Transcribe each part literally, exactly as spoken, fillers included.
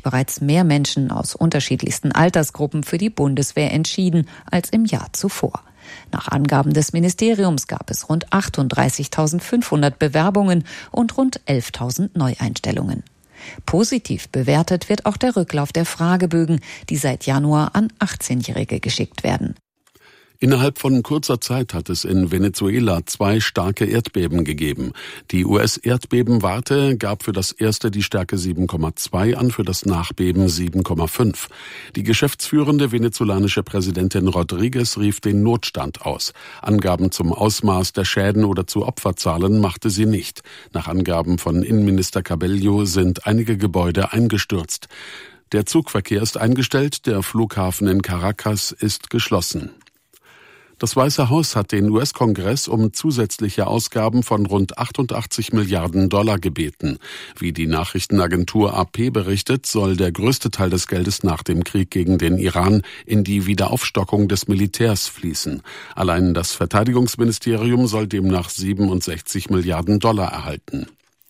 bereits mehr Menschen aus unterschiedlichsten Altersgruppen für die Bundeswehr entschieden als im Jahr zuvor. Nach Angaben des Ministeriums gab es rund achtunddreißigtausendfünfhundert Bewerbungen und rund elftausend Neueinstellungen. Positiv bewertet wird auch der Rücklauf der Fragebögen, die seit Januar an achtzehnjährige geschickt werden. Innerhalb von kurzer Zeit hat es in Venezuela zwei starke Erdbeben gegeben. Die U S-Erdbebenwarte gab für das erste die Stärke sieben Komma zwei an, für das Nachbeben sieben Komma fünf. Die geschäftsführende venezolanische Präsidentin Rodriguez rief den Notstand aus. Angaben zum Ausmaß der Schäden oder zu Opferzahlen machte sie nicht. Nach Angaben von Innenminister Cabello sind einige Gebäude eingestürzt. Der Zugverkehr ist eingestellt, der Flughafen in Caracas ist geschlossen. Das Weiße Haus hat den U S-Kongress um zusätzliche Ausgaben von rund achtundachtzig Milliarden Dollar gebeten. Wie die Nachrichtenagentur A P berichtet, soll der größte Teil des Geldes nach dem Krieg gegen den Iran in die Wiederaufstockung des Militärs fließen. Allein das Verteidigungsministerium soll demnach siebenundsechzig Milliarden Dollar erhalten.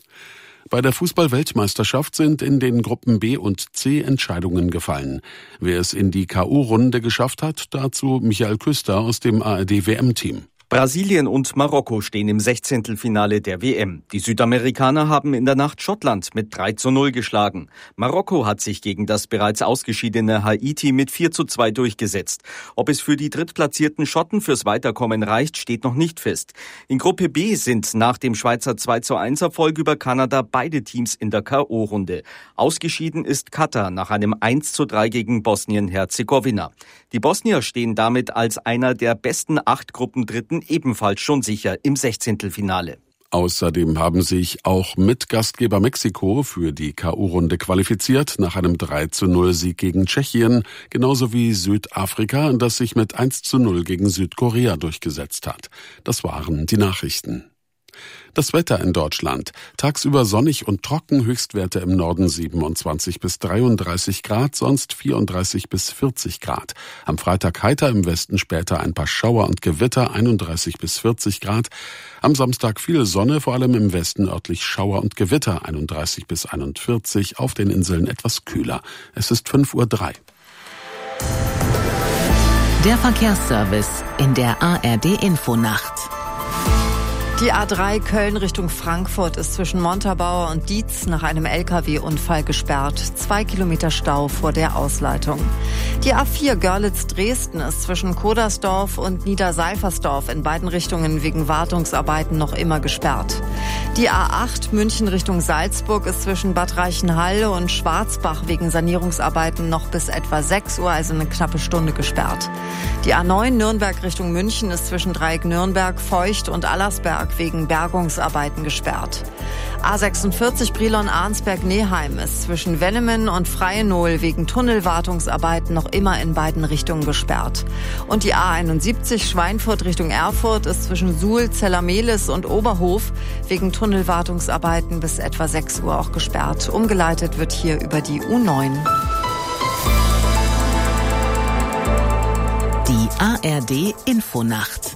Bei der Fußball-Weltmeisterschaft sind in den Gruppen B und C Entscheidungen gefallen. Wer es in die K O-Runde geschafft hat, dazu Michael Küster aus dem A R D-W M-Team. Brasilien und Marokko stehen im Sechzehntelfinale der W M. Die Südamerikaner haben in der Nacht Schottland mit drei zu null geschlagen. Marokko hat sich gegen das bereits ausgeschiedene Haiti mit vier zu zwei durchgesetzt. Ob es für die drittplatzierten Schotten fürs Weiterkommen reicht, steht noch nicht fest. In Gruppe B sind nach dem Schweizer zwei zu eins Erfolg über Kanada beide Teams in der K O-Runde. Ausgeschieden ist Katar nach einem eins zu drei gegen Bosnien-Herzegowina. Die Bosnier stehen damit als einer der besten acht Gruppendritten ebenfalls schon sicher im Sechzehntelfinale. Außerdem haben sich auch Mitgastgeber Mexiko für die K O-Runde qualifiziert, nach einem drei zu null Sieg gegen Tschechien, genauso wie Südafrika, das sich mit eins zu null gegen Südkorea durchgesetzt hat. Das waren die Nachrichten. Das Wetter in Deutschland. Tagsüber sonnig und trocken, Höchstwerte im Norden siebenundzwanzig bis dreiunddreißig Grad, sonst vierunddreißig bis vierzig Grad. Am Freitag heiter, im Westen später ein paar Schauer und Gewitter, einunddreißig bis vierzig Grad. Am Samstag viel Sonne, vor allem im Westen örtlich Schauer und Gewitter, einunddreißig bis einundvierzig, auf den Inseln etwas kühler. Es ist fünf Uhr drei. Der Verkehrsservice in der A R D-Infonacht. Die A drei Köln Richtung Frankfurt ist zwischen Montabaur und Dietz nach einem L K W-Unfall gesperrt. Zwei Kilometer Stau vor der Ausleitung. Die A vier Görlitz-Dresden ist zwischen Kodersdorf und Niederseifersdorf in beiden Richtungen wegen Wartungsarbeiten noch immer gesperrt. Die A acht München Richtung Salzburg ist zwischen Bad Reichenhall und Schwarzbach wegen Sanierungsarbeiten noch bis etwa sechs Uhr, also eine knappe Stunde gesperrt. Die A neun Nürnberg Richtung München ist zwischen Dreieck Nürnberg, Feucht und Allersberg wegen Bergungsarbeiten gesperrt. A sechsundvierzig Brilon-Arnsberg-Neheim ist zwischen Wennemen und Freienol wegen Tunnelwartungsarbeiten noch immer in beiden Richtungen gesperrt. Und die A einundsiebzig Schweinfurt Richtung Erfurt ist zwischen Suhl, Zellermehlis und Oberhof wegen Tunnelwartungsarbeiten bis etwa sechs Uhr auch gesperrt. Umgeleitet wird hier über die U neun. Die A R D-Infonacht.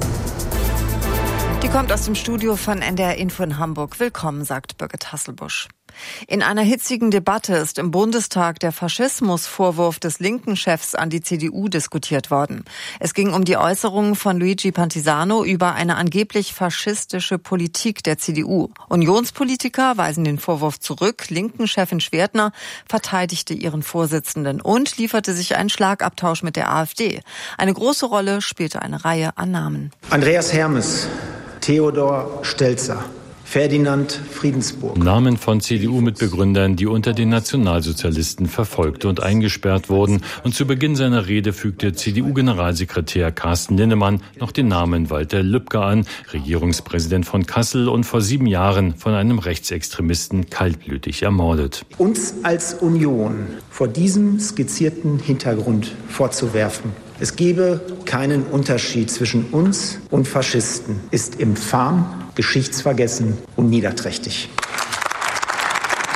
Die kommt aus dem Studio von N D R Info in Hamburg. Willkommen, sagt Birgit Hasselbusch. In einer hitzigen Debatte ist im Bundestag der Faschismusvorwurf des linken Chefs an die C D U diskutiert worden. Es ging um die Äußerungen von Luigi Pantisano über eine angeblich faschistische Politik der C D U. Unionspolitiker weisen den Vorwurf zurück. Linken Chefin Schwertner verteidigte ihren Vorsitzenden und lieferte sich einen Schlagabtausch mit der AfD. Eine große Rolle spielte eine Reihe an Namen. Andreas Hermes, Theodor Stelzer, Ferdinand Friedensburg. Namen von C D U-Mitbegründern, die unter den Nationalsozialisten verfolgt und eingesperrt wurden. Und zu Beginn seiner Rede fügte C D U-Generalsekretär Carsten Linnemann noch den Namen Walter Lübcke an, Regierungspräsident von Kassel und vor sieben Jahren von einem Rechtsextremisten kaltblütig ermordet. Uns als Union vor diesem skizzierten Hintergrund vorzuwerfen, es gebe keinen Unterschied zwischen uns und Faschisten, ist infam, geschichtsvergessen und niederträchtig.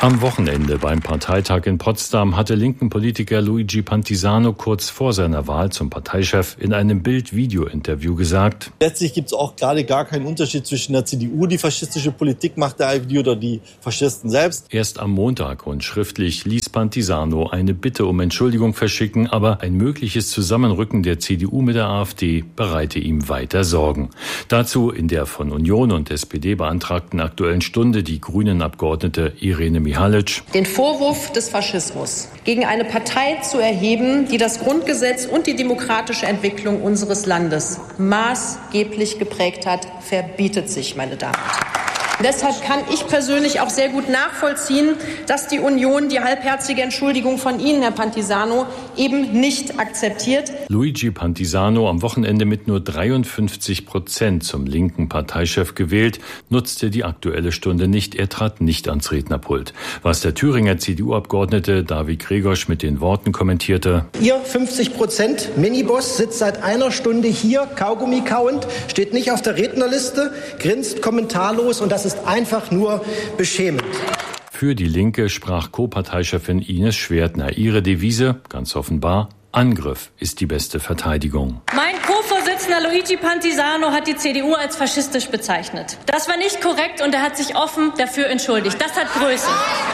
Am Wochenende beim Parteitag in Potsdam hatte linken Politiker Luigi Pantisano kurz vor seiner Wahl zum Parteichef in einem Bild-Video-Interview gesagt: Letztlich gibt es auch gerade gar keinen Unterschied zwischen der C D U, die faschistische Politik macht, der AfD oder die Faschisten selbst. Erst am Montag und schriftlich ließ Pantisano eine Bitte um Entschuldigung verschicken, aber ein mögliches Zusammenrücken der C D U mit der AfD bereite ihm weiter Sorgen. Dazu in der von Union und S P D beantragten Aktuellen Stunde die Grünen-Abgeordnete Irene Mihalic. Den Vorwurf des Faschismus gegen eine Partei zu erheben, die das Grundgesetz und die demokratische Entwicklung unseres Landes maßgeblich geprägt hat, verbietet sich, meine Damen und Herren. Deshalb kann ich persönlich auch sehr gut nachvollziehen, dass die Union die halbherzige Entschuldigung von Ihnen, Herr Pantisano, eben nicht akzeptiert. Luigi Pantisano, am Wochenende mit nur dreiundfünfzig Prozent zum linken Parteichef gewählt, nutzte die Aktuelle Stunde nicht. Er trat nicht ans Rednerpult. Was der Thüringer C D U-Abgeordnete David Gregorsch mit den Worten kommentierte: Ihr fünfzig Prozent Miniboss sitzt seit einer Stunde hier, Kaugummi kauend, steht nicht auf der Rednerliste, grinst kommentarlos, und das ist einfach nur beschämend. Für die Linke sprach Co-Parteichefin Ines Schwertner. Ihre Devise, ganz offenbar: Angriff ist die beste Verteidigung. Mein Co-Vorsitzender Luigi Pantisano hat die C D U als faschistisch bezeichnet. Das war nicht korrekt und er hat sich offen dafür entschuldigt. Das hat Größe.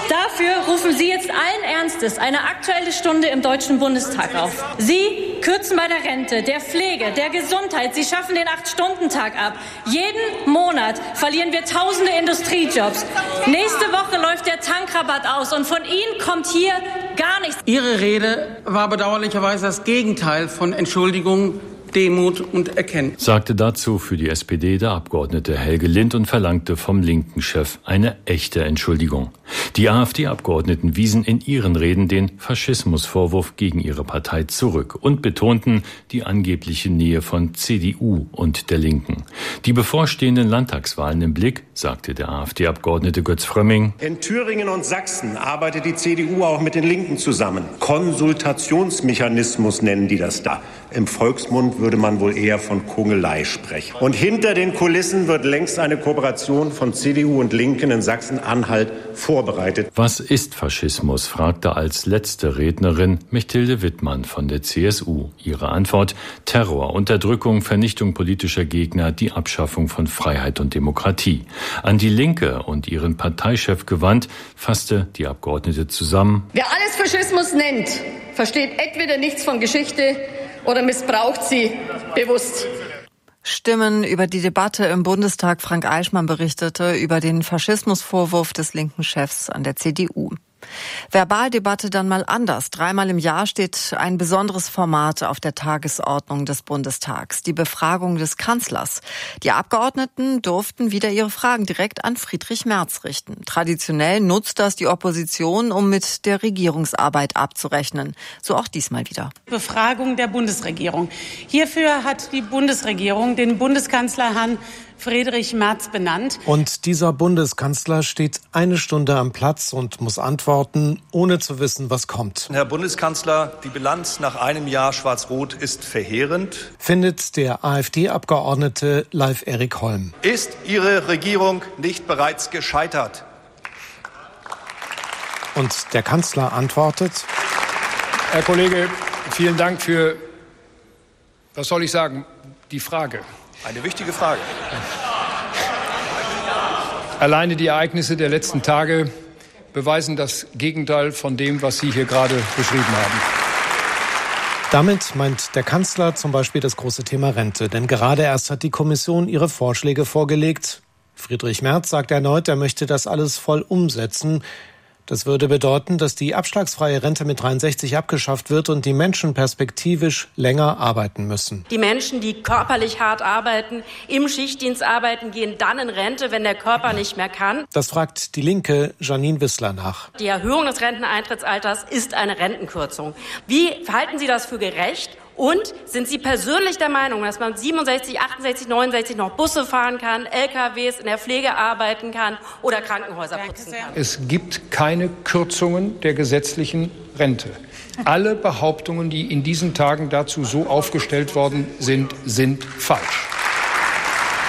Dafür rufen Sie jetzt allen Ernstes eine Aktuelle Stunde im Deutschen Bundestag auf. Sie kürzen bei der Rente, der Pflege, der Gesundheit. Sie schaffen den acht-Stunden-Tag ab. Jeden Monat verlieren wir tausende Industriejobs. Nächste Woche läuft der Tankrabatt aus und von Ihnen kommt hier gar nichts. Ihre Rede war bedauerlicherweise das Gegenteil von Entschuldigung, Demut und Erkenntnis, sagte dazu für die S P D der Abgeordnete Helge Lind und verlangte vom linken Chef eine echte Entschuldigung. Die AfD-Abgeordneten wiesen in ihren Reden den Faschismusvorwurf gegen ihre Partei zurück und betonten die angebliche Nähe von C D U und der Linken. Die bevorstehenden Landtagswahlen im Blick, sagte der AfD-Abgeordnete Götz Frömming: In Thüringen und Sachsen arbeitet die C D U auch mit den Linken zusammen. Konsultationsmechanismus nennen die das da. Im Volksmund würde man wohl eher von Kungelei sprechen. Und hinter den Kulissen wird längst eine Kooperation von C D U und Linken in Sachsen-Anhalt vorbereitet. Was ist Faschismus?, fragte als letzte Rednerin Mechthilde Wittmann von der C S U. Ihre Antwort: Terror, Unterdrückung, Vernichtung politischer Gegner, die Abschaffung von Freiheit und Demokratie. An die Linke und ihren Parteichef gewandt, fasste die Abgeordnete zusammen: Wer alles Faschismus nennt, versteht entweder nichts von Geschichte oder missbraucht sie bewusst. Stimmen über die Debatte im Bundestag. Frank Eichmann berichtete über den Faschismusvorwurf des linken Chefs an der C D U. Verbaldebatte dann mal anders. Dreimal im Jahr steht ein besonderes Format auf der Tagesordnung des Bundestags, die Befragung des Kanzlers. Die Abgeordneten durften wieder ihre Fragen direkt an Friedrich Merz richten. Traditionell nutzt das die Opposition, um mit der Regierungsarbeit abzurechnen. So auch diesmal wieder. Befragung der Bundesregierung. Hierfür hat die Bundesregierung den Bundeskanzler Herrn Friedrich Merz benannt. Und dieser Bundeskanzler steht eine Stunde am Platz und muss antworten, ohne zu wissen, was kommt. Herr Bundeskanzler, die Bilanz nach einem Jahr Schwarz-Rot ist verheerend, findet der AfD-Abgeordnete Leif Erik Holm. Ist Ihre Regierung nicht bereits gescheitert? Und der Kanzler antwortet: Herr Kollege, vielen Dank für, was soll ich sagen, die Frage. Eine wichtige Frage. Alleine die Ereignisse der letzten Tage beweisen das Gegenteil von dem, was Sie hier gerade beschrieben haben. Damit meint der Kanzler zum Beispiel das große Thema Rente. Denn gerade erst hat die Kommission ihre Vorschläge vorgelegt. Friedrich Merz sagt erneut, er möchte das alles voll umsetzen. Das würde bedeuten, dass die abschlagsfreie Rente mit dreiundsechzig abgeschafft wird und die Menschen perspektivisch länger arbeiten müssen. Die Menschen, die körperlich hart arbeiten, im Schichtdienst arbeiten, gehen dann in Rente, wenn der Körper nicht mehr kann. Das fragt die Linke Janine Wissler nach. Die Erhöhung des Renteneintrittsalters ist eine Rentenkürzung. Wie halten Sie das für gerecht? Und sind Sie persönlich der Meinung, dass man siebenundsechzig, achtundsechzig, neunundsechzig noch Busse fahren kann, L K Ws in der Pflege arbeiten kann oder Krankenhäuser putzen kann? Es gibt keine Kürzungen der gesetzlichen Rente. Alle Behauptungen, die in diesen Tagen dazu so aufgestellt worden sind, sind falsch.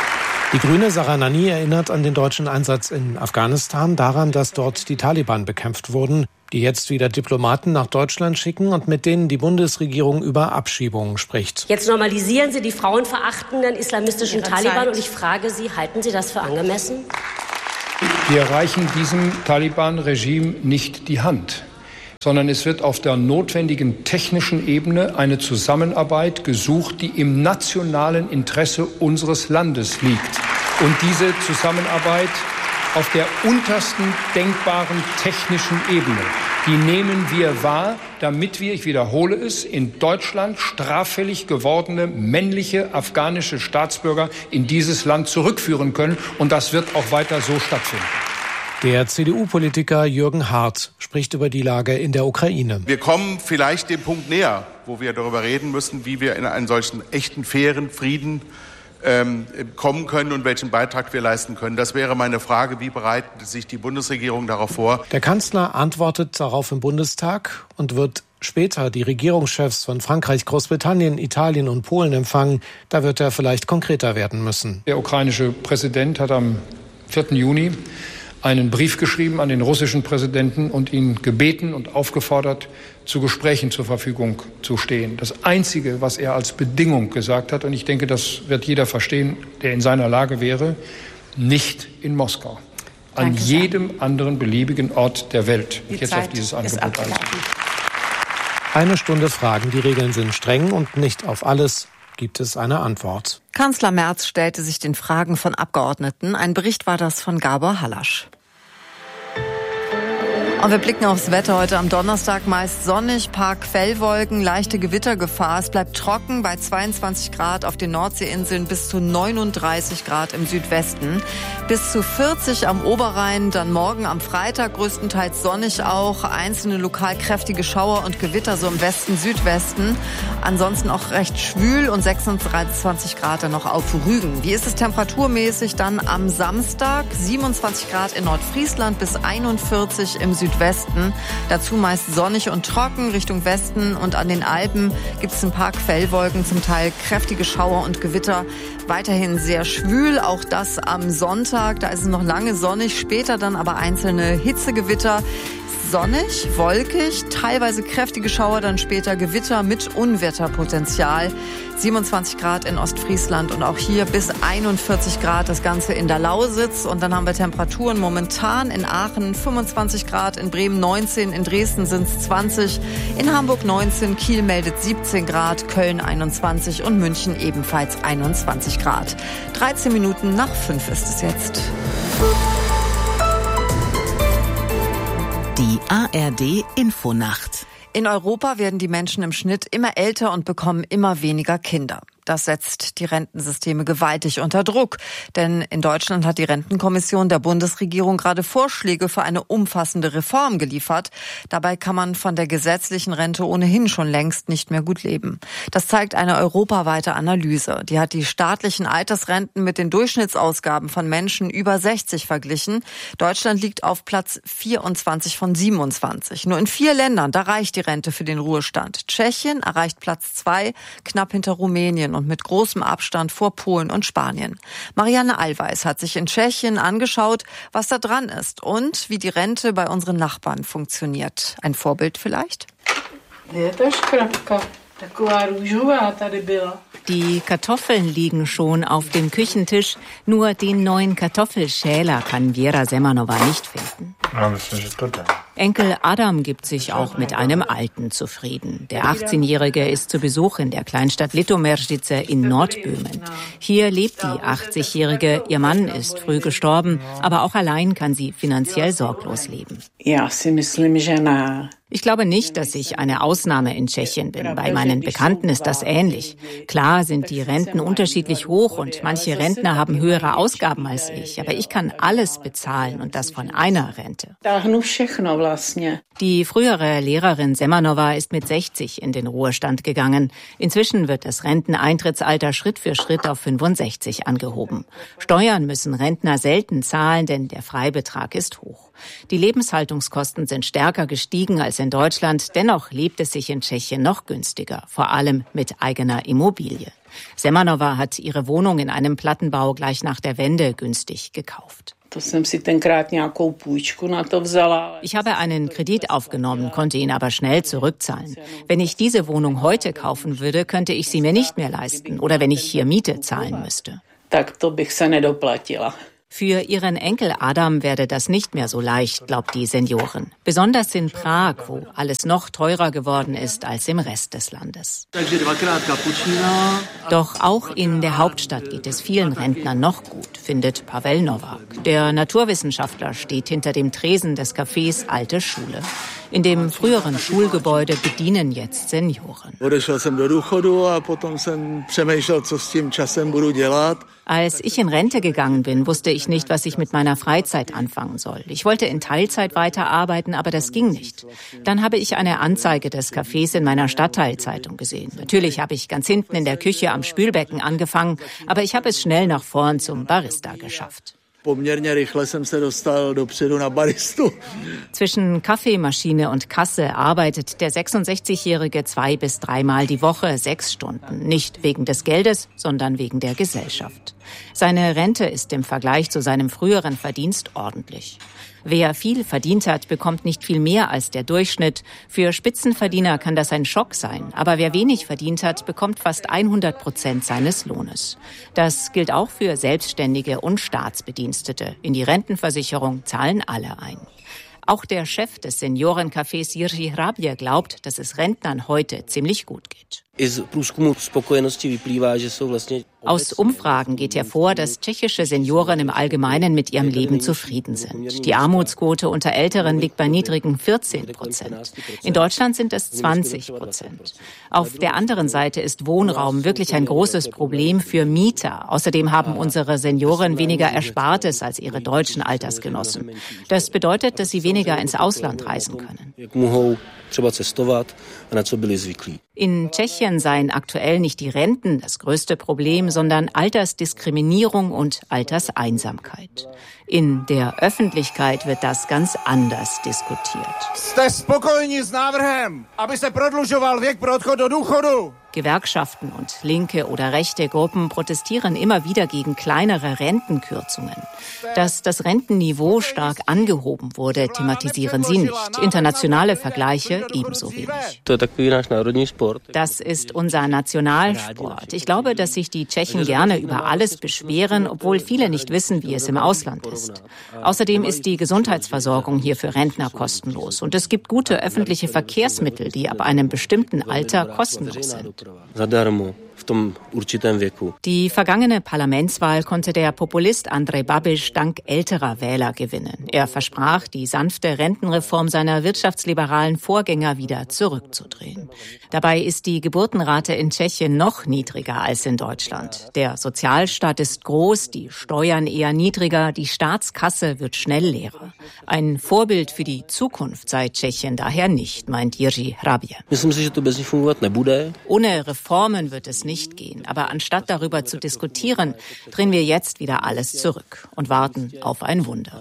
Die Grüne Sarah Nanni erinnert an den deutschen Einsatz in Afghanistan, daran, dass dort die Taliban bekämpft wurden, die jetzt wieder Diplomaten nach Deutschland schicken und mit denen die Bundesregierung über Abschiebungen spricht. Jetzt normalisieren Sie die frauenverachtenden islamistischen Ihre Taliban Zeit. Und ich frage Sie, halten Sie das für angemessen? Wir reichen diesem Taliban-Regime nicht die Hand, sondern es wird auf der notwendigen technischen Ebene eine Zusammenarbeit gesucht, die im nationalen Interesse unseres Landes liegt. Und diese Zusammenarbeit auf der untersten denkbaren technischen Ebene, die nehmen wir wahr, damit wir, ich wiederhole es, in Deutschland straffällig gewordene männliche afghanische Staatsbürger in dieses Land zurückführen können. Und das wird auch weiter so stattfinden. Der C D U-Politiker Jürgen Hart spricht über die Lage in der Ukraine. Wir kommen vielleicht dem Punkt näher, wo wir darüber reden müssen, wie wir in einen solchen echten, fairen Frieden ähm, kommen können und welchen Beitrag wir leisten können. Das wäre meine Frage. Wie bereitet sich die Bundesregierung darauf vor? Der Kanzler antwortet darauf im Bundestag und wird später die Regierungschefs von Frankreich, Großbritannien, Italien und Polen empfangen. Da wird er vielleicht konkreter werden müssen. Der ukrainische Präsident hat am vierten Juni einen Brief geschrieben an den russischen Präsidenten und ihn gebeten und aufgefordert, zu Gesprächen zur Verfügung zu stehen. Das Einzige, was er als Bedingung gesagt hat, und ich denke, das wird jeder verstehen, der in seiner Lage wäre, nicht in Moskau. An Danke jedem sehr. anderen beliebigen Ort der Welt. Die jetzt Zeit auf dieses Angebot einzugehen. Eine Stunde Fragen. Die Regeln sind streng und nicht auf alles gibt es eine Antwort. Kanzler Merz stellte sich den Fragen von Abgeordneten. Ein Bericht war das von Gabor Hallasch. Und wir blicken aufs Wetter heute am Donnerstag. Meist sonnig, paar Quellwolken, leichte Gewittergefahr. Es bleibt trocken bei zweiundzwanzig Grad auf den Nordseeinseln, bis zu neununddreißig Grad im Südwesten. Bis zu vierzig am Oberrhein, dann morgen am Freitag größtenteils sonnig auch. Einzelne lokal kräftige Schauer und Gewitter so im Westen, Südwesten. Ansonsten auch recht schwül und sechsundzwanzig Grad dann noch auf Rügen. Wie ist es temperaturmäßig dann am Samstag? siebenundzwanzig Grad in Nordfriesland bis einundvierzig im Südwesten. Südwesten. Dazu meist sonnig und trocken. Richtung Westen und an den Alpen gibt es ein paar Quellwolken, zum Teil kräftige Schauer und Gewitter. Weiterhin sehr schwül, auch das am Sonntag. Da ist es noch lange sonnig, später dann aber einzelne Hitzegewitter. Sonnig, wolkig, teilweise kräftige Schauer, dann später Gewitter mit Unwetterpotenzial. siebenundzwanzig Grad in Ostfriesland und auch hier bis einundvierzig Grad das Ganze in der Lausitz. Und dann haben wir Temperaturen momentan in Aachen fünfundzwanzig Grad, in Bremen neunzehn, in Dresden sind es zwanzig, in Hamburg neunzehn, Kiel meldet siebzehn Grad, Köln einundzwanzig und München ebenfalls einundzwanzig Grad. dreizehn Minuten nach fünf ist es jetzt. Die A R D Infonacht. In Europa werden die Menschen im Schnitt immer älter und bekommen immer weniger Kinder. Das setzt die Rentensysteme gewaltig unter Druck. Denn in Deutschland hat die Rentenkommission der Bundesregierung gerade Vorschläge für eine umfassende Reform geliefert. Dabei kann man von der gesetzlichen Rente ohnehin schon längst nicht mehr gut leben. Das zeigt eine europaweite Analyse. Die hat die staatlichen Altersrenten mit den Durchschnittsausgaben von Menschen über sechzig verglichen. Deutschland liegt auf Platz vierundzwanzig von siebenundzwanzig. Nur in vier Ländern, da reicht die Rente für den Ruhestand. Tschechien erreicht Platz zwei, knapp hinter Rumänien und mit großem Abstand vor Polen und Spanien. Marianne Allweis hat sich in Tschechien angeschaut, was da dran ist und wie die Rente bei unseren Nachbarn funktioniert. Ein Vorbild vielleicht? Die Kartoffeln liegen schon auf dem Küchentisch, nur den neuen Kartoffelschäler kann Vera Semanova nicht finden. Enkel Adam gibt sich auch mit einem Alten zufrieden. Der achtzehnjährige ist zu Besuch in der Kleinstadt Litoměřice in Nordböhmen. Hier lebt die achtzigjährige, ihr Mann ist früh gestorben, aber auch allein kann sie finanziell sorglos leben. Ich glaube nicht, dass ich eine Ausnahme in Tschechien bin. Bei meinen Bekannten ist das ähnlich. Klar sind die Renten unterschiedlich hoch und manche Rentner haben höhere Ausgaben als ich. Aber ich kann alles bezahlen und das von einer Rente. Die frühere Lehrerin Semanova ist mit sechzig in den Ruhestand gegangen. Inzwischen wird das Renteneintrittsalter Schritt für Schritt auf fünfundsechzig angehoben. Steuern müssen Rentner selten zahlen, denn der Freibetrag ist hoch. Die Lebenshaltungskosten sind stärker gestiegen als in Deutschland. Dennoch lebt es sich in Tschechien noch günstiger, vor allem mit eigener Immobilie. Semanowa hat ihre Wohnung in einem Plattenbau gleich nach der Wende günstig gekauft. Ich habe einen Kredit aufgenommen, konnte ihn aber schnell zurückzahlen. Wenn ich diese Wohnung heute kaufen würde, könnte ich sie mir nicht mehr leisten oder wenn ich hier Miete zahlen müsste. Für ihren Enkel Adam werde das nicht mehr so leicht, glaubt die Seniorin. Besonders in Prag, wo alles noch teurer geworden ist als im Rest des Landes. Doch auch in der Hauptstadt geht es vielen Rentnern noch gut, findet Pavel Nowak. Der Naturwissenschaftler steht hinter dem Tresen des Cafés Alte Schule. In dem früheren Schulgebäude bedienen jetzt Senioren. Als ich in Rente gegangen bin, wusste ich nicht, was ich mit meiner Freizeit anfangen soll. Ich wollte in Teilzeit weiterarbeiten, aber das ging nicht. Dann habe ich eine Anzeige des Cafés in meiner Stadtteilzeitung gesehen. Natürlich habe ich ganz hinten in der Küche am Spülbecken angefangen, aber ich habe es schnell nach vorn zum Barista geschafft. Zwischen Kaffeemaschine und Kasse arbeitet der sechsundsechzigjährige zwei bis dreimal die Woche sechs Stunden. Nicht wegen des Geldes, sondern wegen der Gesellschaft. Seine Rente ist im Vergleich zu seinem früheren Verdienst ordentlich. Wer viel verdient hat, bekommt nicht viel mehr als der Durchschnitt. Für Spitzenverdiener kann das ein Schock sein. Aber wer wenig verdient hat, bekommt fast hundert Prozent seines Lohnes. Das gilt auch für Selbstständige und Staatsbedienstete. In die Rentenversicherung zahlen alle ein. Auch der Chef des Seniorencafés Jiří Hrabě glaubt, dass es Rentnern heute ziemlich gut geht. Aus Umfragen geht hervor, dass tschechische Senioren im Allgemeinen mit ihrem Leben zufrieden sind. Die Armutsquote unter Älteren liegt bei niedrigen vierzehn Prozent. In Deutschland sind es zwanzig Prozent. Auf der anderen Seite ist Wohnraum wirklich ein großes Problem für Mieter. Außerdem haben unsere Senioren weniger Erspartes als ihre deutschen Altersgenossen. Das bedeutet, dass sie weniger ins Ausland reisen können. In Tschechien seien aktuell nicht die Renten das größte Problem, sondern Altersdiskriminierung und Alterseinsamkeit. In der Öffentlichkeit wird das ganz anders diskutiert. Jste spokojeni s návrhem, aby se prodlužoval věk pro odchod do důchodu? Gewerkschaften und linke oder rechte Gruppen protestieren immer wieder gegen kleinere Rentenkürzungen. Dass das Rentenniveau stark angehoben wurde, thematisieren sie nicht. Internationale Vergleiche ebenso wenig. Das ist unser Nationalsport. Ich glaube, dass sich die Tschechen gerne über alles beschweren, obwohl viele nicht wissen, wie es im Ausland ist. Außerdem ist die Gesundheitsversorgung hier für Rentner kostenlos. Und es gibt gute öffentliche Verkehrsmittel, die ab einem bestimmten Alter kostenlos sind. Die vergangene Parlamentswahl konnte der Populist Andrej Babiš dank älterer Wähler gewinnen. Er versprach, die sanfte Rentenreform seiner wirtschaftsliberalen Vorgänger wieder zurückzudrehen. Dabei ist die Geburtenrate in Tschechien noch niedriger als in Deutschland. Der Sozialstaat ist groß, die Steuern eher niedriger, die Staatskasse wird schnell leerer. Ein Vorbild für die Zukunft sei Tschechien daher nicht, meint Jiří Hrabě. Ohne Reformen wird es nicht gehen. Aber anstatt darüber zu diskutieren, drehen wir jetzt wieder alles zurück und warten auf ein Wunder.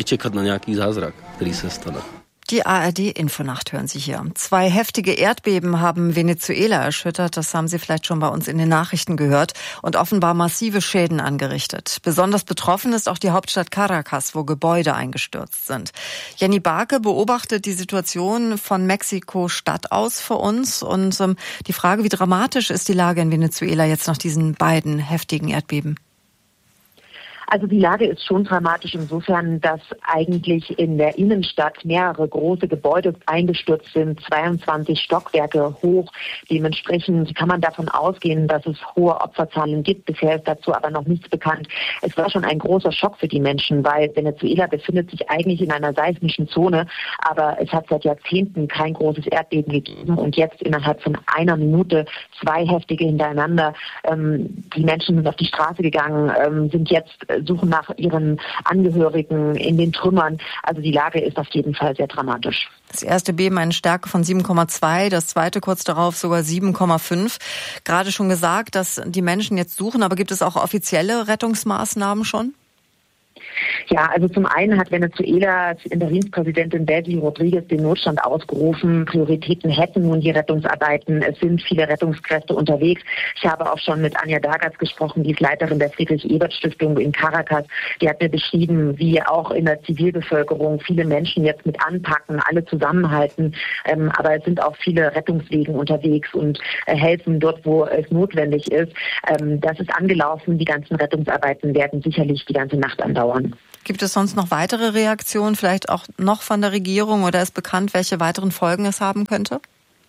Die A R D-Infonacht hören Sie hier. Zwei heftige Erdbeben haben Venezuela erschüttert. Das haben Sie vielleicht schon bei uns in den Nachrichten gehört. Und offenbar massive Schäden angerichtet. Besonders betroffen ist auch die Hauptstadt Caracas, wo Gebäude eingestürzt sind. Jenny Barke beobachtet die Situation von Mexiko-Stadt aus für uns. Und ähm, die Frage, wie dramatisch ist die Lage in Venezuela jetzt nach diesen beiden heftigen Erdbeben? Also die Lage ist schon dramatisch insofern, dass eigentlich in der Innenstadt mehrere große Gebäude eingestürzt sind, zweiundzwanzig Stockwerke hoch. Dementsprechend kann man davon ausgehen, dass es hohe Opferzahlen gibt. Bisher ist dazu aber noch nichts bekannt. Es war schon ein großer Schock für die Menschen, weil Venezuela befindet sich eigentlich in einer seismischen Zone, aber es hat seit Jahrzehnten kein großes Erdbeben gegeben und jetzt innerhalb von einer Minute zwei heftige hintereinander. Ähm, die Menschen sind auf die Straße gegangen, ähm, sind jetzt suchen nach ihren Angehörigen in den Trümmern. Also die Lage ist auf jeden Fall sehr dramatisch. Das erste Beben eine Stärke von sieben Komma zwei, das zweite kurz darauf sogar sieben Komma fünf. Gerade schon gesagt, dass die Menschen jetzt suchen, aber gibt es auch offizielle Rettungsmaßnahmen schon? Ja, also zum einen hat Venezuelas Interimspräsidentin Delcy Rodriguez den Notstand ausgerufen. Prioritäten hätten nun die Rettungsarbeiten. Es sind viele Rettungskräfte unterwegs. Ich habe auch schon mit Anja Dagatz gesprochen, die ist Leiterin der Friedrich-Ebert-Stiftung in Caracas. Die hat mir beschrieben, wie auch in der Zivilbevölkerung viele Menschen jetzt mit anpacken, alle zusammenhalten. Ähm, aber es sind auch viele Rettungswegen unterwegs und äh, helfen dort, wo es notwendig ist. Ähm, das ist angelaufen. Die ganzen Rettungsarbeiten werden sicherlich die ganze Nacht andauern. Gibt es sonst noch weitere Reaktionen, vielleicht auch noch von der Regierung, oder ist bekannt, welche weiteren Folgen es haben könnte?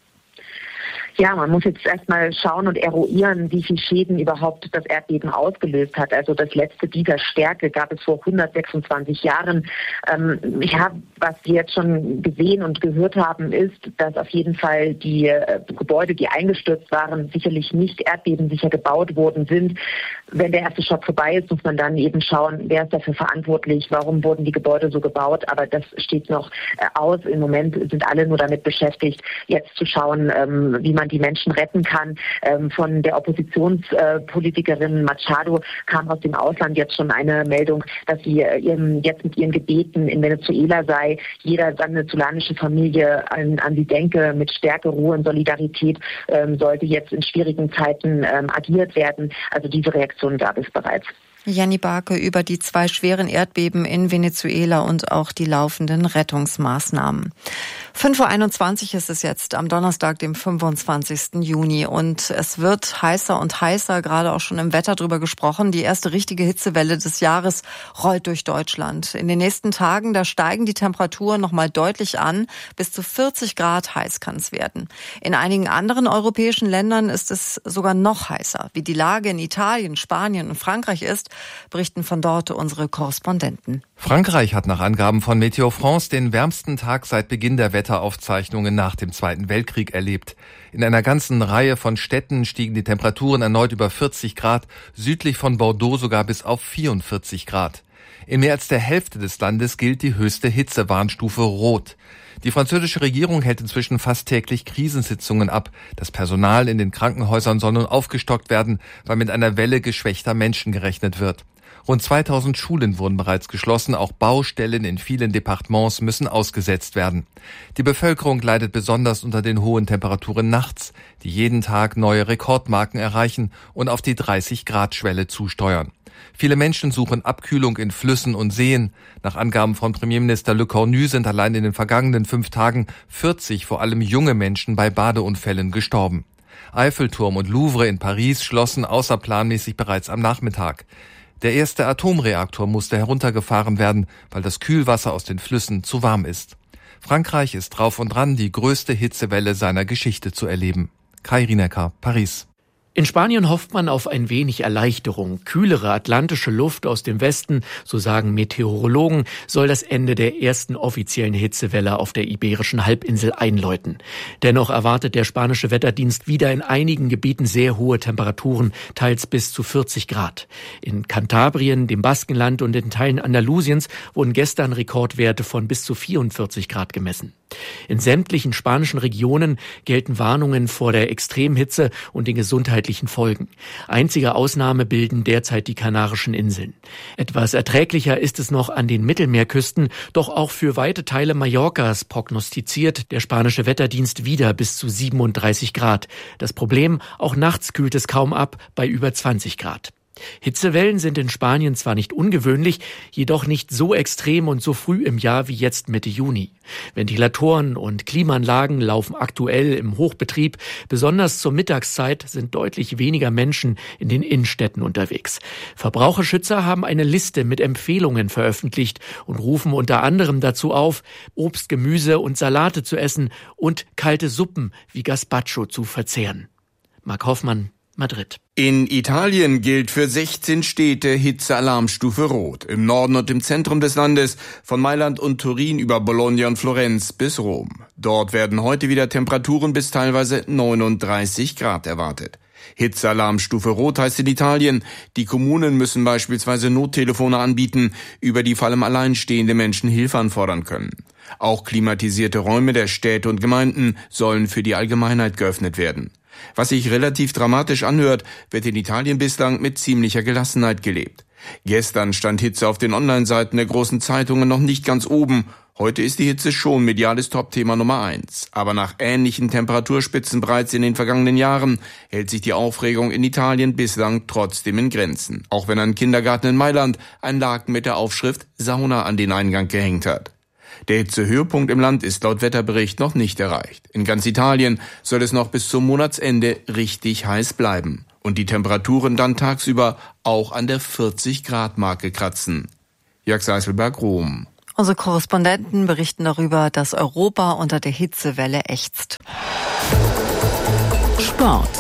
Ja, man muss jetzt erstmal schauen und eruieren, wie viel Schäden überhaupt das Erdbeben ausgelöst hat. Also das letzte dieser Stärke gab es vor hundertsechsundzwanzig Jahren. Ähm, ja, was wir jetzt schon gesehen und gehört haben, ist, dass auf jeden Fall die äh, Gebäude, die eingestürzt waren, sicherlich nicht erdbebensicher gebaut worden sind. Wenn der erste Schock vorbei ist, muss man dann eben schauen, wer ist dafür verantwortlich, warum wurden die Gebäude so gebaut. Aber das steht noch äh, aus. Im Moment sind alle nur damit beschäftigt, jetzt zu schauen, ähm, wie man die Menschen retten kann. Ähm, von der Oppositionspolitikerin Machado kam aus dem Ausland jetzt schon eine Meldung, dass sie äh, jetzt mit ihren Gebeten in Venezuela sei. Jeder venezolanische Familie an, an sie denke, mit Stärke, Ruhe und Solidarität ähm, sollte jetzt in schwierigen Zeiten ähm, agiert werden. Also diese Reaktion gab es bereits. Jenny Barke über die zwei schweren Erdbeben in Venezuela und auch die laufenden Rettungsmaßnahmen. fünf Uhr einundzwanzig ist es jetzt am Donnerstag, dem fünfundzwanzigsten Juni. Und es wird heißer und heißer, gerade auch schon im Wetter drüber gesprochen. Die erste richtige Hitzewelle des Jahres rollt durch Deutschland. In den nächsten Tagen, da steigen die Temperaturen nochmal deutlich an. Bis zu vierzig Grad heiß kann es werden. In einigen anderen europäischen Ländern ist es sogar noch heißer. Wie die Lage in Italien, Spanien und Frankreich ist, berichten von dort unsere Korrespondenten. Frankreich hat nach Angaben von Météo France den wärmsten Tag seit Beginn der Wetteraufzeichnungen nach dem Zweiten Weltkrieg erlebt. In einer ganzen Reihe von Städten stiegen die Temperaturen erneut über vierzig Grad, südlich von Bordeaux sogar bis auf vierundvierzig Grad. In mehr als der Hälfte des Landes gilt die höchste Hitzewarnstufe Rot. Die französische Regierung hält inzwischen fast täglich Krisensitzungen ab. Das Personal in den Krankenhäusern soll nun aufgestockt werden, weil mit einer Welle geschwächter Menschen gerechnet wird. Rund zweitausend Schulen wurden bereits geschlossen, auch Baustellen in vielen Departements müssen ausgesetzt werden. Die Bevölkerung leidet besonders unter den hohen Temperaturen nachts, die jeden Tag neue Rekordmarken erreichen und auf die dreißig Grad Schwelle zusteuern. Viele Menschen suchen Abkühlung in Flüssen und Seen. Nach Angaben von Premierminister Le Cornu sind allein in den vergangenen fünf Tagen vierzig vor allem junge Menschen bei Badeunfällen gestorben. Eiffelturm und Louvre in Paris schlossen außerplanmäßig bereits am Nachmittag. Der erste Atomreaktor musste heruntergefahren werden, weil das Kühlwasser aus den Flüssen zu warm ist. Frankreich ist drauf und dran, die größte Hitzewelle seiner Geschichte zu erleben. Kai Rinecker, Paris. In Spanien hofft man auf ein wenig Erleichterung. Kühlere atlantische Luft aus dem Westen, so sagen Meteorologen, soll das Ende der ersten offiziellen Hitzewelle auf der Iberischen Halbinsel einläuten. Dennoch erwartet der spanische Wetterdienst wieder in einigen Gebieten sehr hohe Temperaturen, teils bis zu vierzig Grad. In Kantabrien, dem Baskenland und in Teilen Andalusiens wurden gestern Rekordwerte von bis zu vierundvierzig Grad gemessen. In sämtlichen spanischen Regionen gelten Warnungen vor der Extremhitze und den gesundheitlichen Folgen. Einzige Ausnahme bilden derzeit die Kanarischen Inseln. Etwas erträglicher ist es noch an den Mittelmeerküsten, doch auch für weite Teile Mallorcas prognostiziert der spanische Wetterdienst wieder bis zu siebenunddreißig Grad. Das Problem, auch nachts kühlt es kaum ab bei über zwanzig Grad. Hitzewellen sind in Spanien zwar nicht ungewöhnlich, jedoch nicht so extrem und so früh im Jahr wie jetzt Mitte Juni. Ventilatoren und Klimaanlagen laufen aktuell im Hochbetrieb. Besonders zur Mittagszeit sind deutlich weniger Menschen in den Innenstädten unterwegs. Verbraucherschützer haben eine Liste mit Empfehlungen veröffentlicht und rufen unter anderem dazu auf, Obst, Gemüse und Salate zu essen und kalte Suppen wie Gazpacho zu verzehren. Marc Hoffmann, Madrid. In Italien gilt für sechzehn Städte Hitzealarmstufe Rot. Im Norden und im Zentrum des Landes, von Mailand und Turin über Bologna und Florenz bis Rom. Dort werden heute wieder Temperaturen bis teilweise neununddreißig Grad erwartet. Hitzealarmstufe Rot heißt in Italien, die Kommunen müssen beispielsweise Nottelefone anbieten, über die vor allem alleinstehende Menschen Hilfe anfordern können. Auch klimatisierte Räume der Städte und Gemeinden sollen für die Allgemeinheit geöffnet werden. Was sich relativ dramatisch anhört, wird in Italien bislang mit ziemlicher Gelassenheit gelebt. Gestern stand Hitze auf den Online-Seiten der großen Zeitungen noch nicht ganz oben. Heute ist die Hitze schon mediales Topthema Nummer eins. Aber nach ähnlichen Temperaturspitzen bereits in den vergangenen Jahren hält sich die Aufregung in Italien bislang trotzdem in Grenzen. Auch wenn ein Kindergarten in Mailand ein Laken mit der Aufschrift Sauna an den Eingang gehängt hat. Der Hitzehöhepunkt im Land ist laut Wetterbericht noch nicht erreicht. In ganz Italien soll es noch bis zum Monatsende richtig heiß bleiben. Und die Temperaturen dann tagsüber auch an der vierzig-Grad-Marke kratzen. Jörg Seiselberg, Rom. Unsere Korrespondenten berichten darüber, dass Europa unter der Hitzewelle ächzt. Sport.